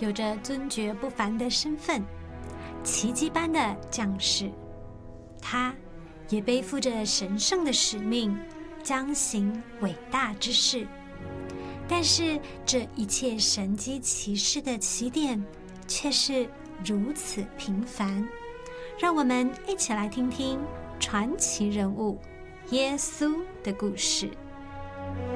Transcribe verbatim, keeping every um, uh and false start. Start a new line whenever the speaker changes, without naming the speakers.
有着尊爵不凡的身份，奇迹般的降世。他也背负着神圣的使命，将行伟大之事。但是这一切神迹奇事的起点却是如此平凡。让我们一起来听听传奇人物耶稣的故事。